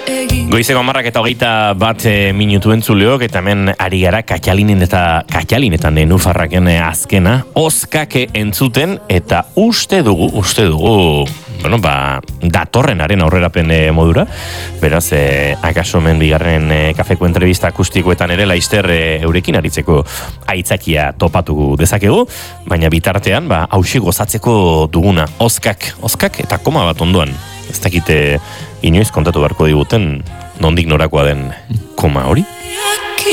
Goizeko 10:21 minutu entzuleok, eta hemen ari gara Katalin Nenufarraken azkena, Oskake entzuten, eta uste dugu, datorrenaren aurrerapen modura, beraz, akaso hemen bigarren kafeko entrevista akustikoetan ere Laister eurekin aritzeko aitzakia topatu dezakegu, baina bitartean, hausi gozatzeko duguna, Oskak eta koma bat ondoan. Ez dakite inoiz kontatu beharko diguten nondik norakoa den koma hori?